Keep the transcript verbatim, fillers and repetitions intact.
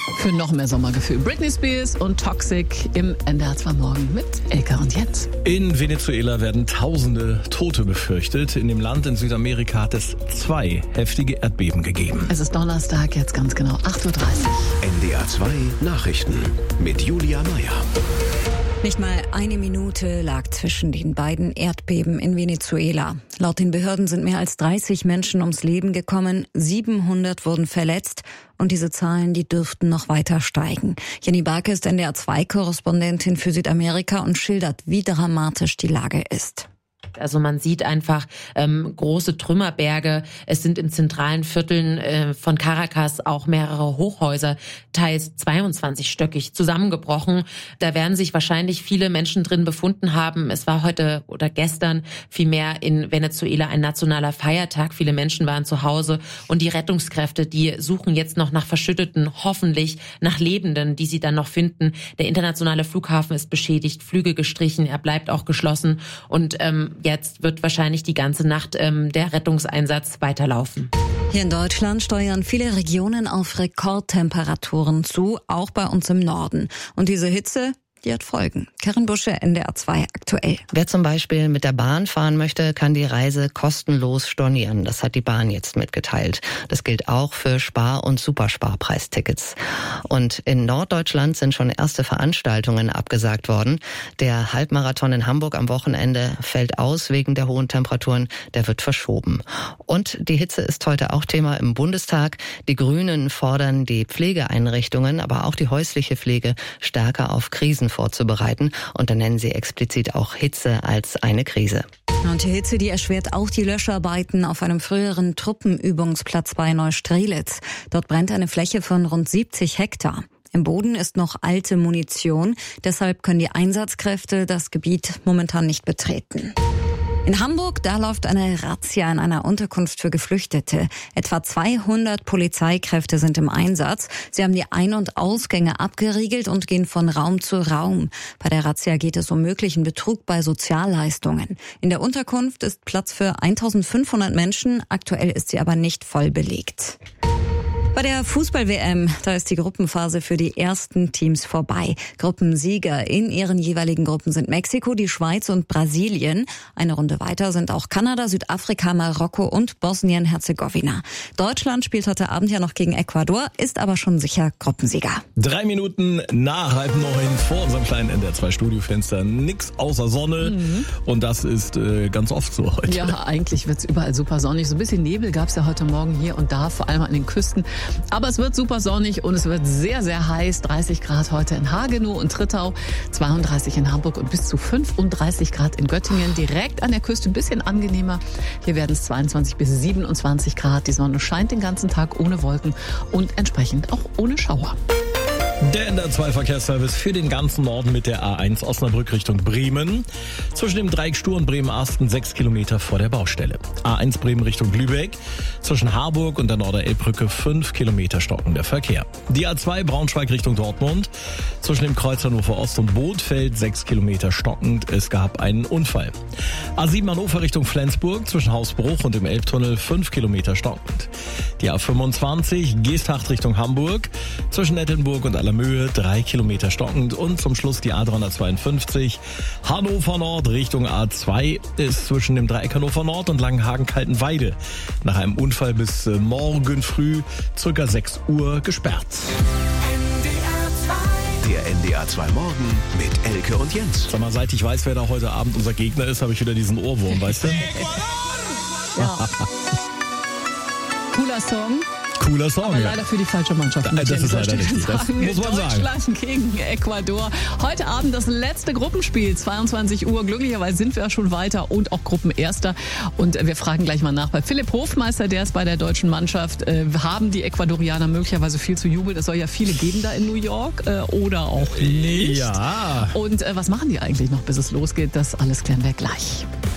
Für noch mehr Sommergefühl. Britney Spears und Toxic im N D R zwei Morgen mit Elke und Jens. In Venezuela werden tausende Tote befürchtet. In dem Land in Südamerika hat es zwei heftige Erdbeben gegeben. Es ist Donnerstag, jetzt ganz genau acht Uhr dreißig. N D R zwei Nachrichten mit Julia Meyer. Nicht mal eine Minute lag zwischen den beiden Erdbeben in Venezuela. Laut den Behörden sind mehr als dreißig Menschen ums Leben gekommen, siebenhundert wurden verletzt und diese Zahlen, die dürften noch weiter steigen. Jenny Barke ist N D R zwei Korrespondentin für Südamerika und schildert, wie dramatisch die Lage ist. Also man sieht einfach ähm, große Trümmerberge. Es sind in zentralen Vierteln äh, von Caracas auch mehrere Hochhäuser, teils zweiundzwanzigstöckig, zusammengebrochen. Da werden sich wahrscheinlich viele Menschen drin befunden haben. Es war heute oder gestern vielmehr in Venezuela ein nationaler Feiertag. Viele Menschen waren zu Hause und die Rettungskräfte, die suchen jetzt noch nach Verschütteten, hoffentlich nach Lebenden, die sie dann noch finden. Der internationale Flughafen ist beschädigt, Flüge gestrichen, er bleibt auch geschlossen und ähm, jetzt wird wahrscheinlich die ganze Nacht ähm, der Rettungseinsatz weiterlaufen. Hier in Deutschland steuern viele Regionen auf Rekordtemperaturen zu, auch bei uns im Norden. Und diese Hitze, die hat Folgen. Karin Busche, N D R zwei aktuell. Wer zum Beispiel mit der Bahn fahren möchte, kann die Reise kostenlos stornieren. Das hat die Bahn jetzt mitgeteilt. Das gilt auch für Spar- und Supersparpreistickets. Und in Norddeutschland sind schon erste Veranstaltungen abgesagt worden. Der Halbmarathon in Hamburg am Wochenende fällt aus wegen der hohen Temperaturen. Der wird verschoben. Und die Hitze ist heute auch Thema im Bundestag. Die Grünen fordern, die Pflegeeinrichtungen, aber auch die häusliche Pflege stärker auf Krisen vorzubereiten. Und dann nennen sie explizit auch Hitze als eine Krise. Und die Hitze, die erschwert auch die Löscharbeiten auf einem früheren Truppenübungsplatz bei Neustrelitz. Dort brennt eine Fläche von rund siebzig Hektar. Im Boden ist noch alte Munition. Deshalb können die Einsatzkräfte das Gebiet momentan nicht betreten. In Hamburg, da läuft eine Razzia in einer Unterkunft für Geflüchtete. Etwa zweihundert Polizeikräfte sind im Einsatz. Sie haben die Ein- und Ausgänge abgeriegelt und gehen von Raum zu Raum. Bei der Razzia geht es um möglichen Betrug bei Sozialleistungen. In der Unterkunft ist Platz für eintausendfünfhundert Menschen. Aktuell ist sie aber nicht voll belegt. Bei der Fußball-W M, da ist die Gruppenphase für die ersten Teams vorbei. Gruppensieger in ihren jeweiligen Gruppen sind Mexiko, die Schweiz und Brasilien. Eine Runde weiter sind auch Kanada, Südafrika, Marokko und Bosnien-Herzegowina. Deutschland spielt heute Abend ja noch gegen Ecuador, ist aber schon sicher Gruppensieger. Drei Minuten nach halb neun vor unserem kleinen N D R zwei Studiofenster. Nix außer Sonne. Mhm. Und das ist äh, ganz oft so heute. Ja, eigentlich wird's überall super sonnig. So ein bisschen Nebel gab's ja heute Morgen hier und da, vor allem an den Küsten. Aber es wird super sonnig und es wird sehr, sehr heiß. dreißig Grad heute in Hagenow und Trittau, zweiunddreißig in Hamburg und bis zu fünfunddreißig Grad in Göttingen. Direkt an der Küste ein bisschen angenehmer. Hier werden es zweiundzwanzig bis siebenundzwanzig Grad. Die Sonne scheint den ganzen Tag ohne Wolken und entsprechend auch ohne Schauer. Der N D R zwei Verkehrsservice für den ganzen Norden mit der A eins Osnabrück Richtung Bremen. Zwischen dem Dreieck Stur und Bremen-Arsten sechs Kilometer vor der Baustelle. A eins Bremen Richtung Lübeck. Zwischen Harburg und der Norderelbbrücke fünf Kilometer stockender Verkehr. Die A zwei Braunschweig Richtung Dortmund. Zwischen dem Kreuz Hannover Ost und Bothfeld sechs Kilometer stockend. Es gab einen Unfall. A sieben Hannover Richtung Flensburg. Zwischen Hausbruch und dem Elbtunnel fünf Kilometer stockend. Die A fünfundzwanzig Geesthacht Richtung Hamburg. Zwischen Nettenburg und Allermöhe drei Kilometer stockend und zum Schluss die A dreihundertzweiundfünfzig Hannover Nord Richtung A zwei ist zwischen dem Dreieck Hannover Nord und Langenhagen-Kaltenweide nach einem Unfall bis morgen früh circa sechs Uhr gesperrt. Der N D R zwei Morgen mit Elke und Jens. Sag mal, seit ich weiß, wer da heute Abend unser Gegner ist, habe ich wieder diesen Ohrwurm, weißt du? Ja. Cooler Song. Cooler Song, aber ja. leider für die falsche Mannschaft. Da, das ist leider richtig, das muss man sagen. Deutschland gegen Ecuador. Heute Abend das letzte Gruppenspiel, zweiundzwanzig Uhr. Glücklicherweise sind wir ja schon weiter und auch Gruppenerster. Und wir fragen gleich mal nach bei Philipp Hofmeister, der ist bei der deutschen Mannschaft. Äh, haben die Ecuadorianer möglicherweise viel zu jubeln? Es soll ja viele geben da in New York äh, oder auch nicht. Ja. Und äh, was machen die eigentlich noch, bis es losgeht? Das alles klären wir gleich.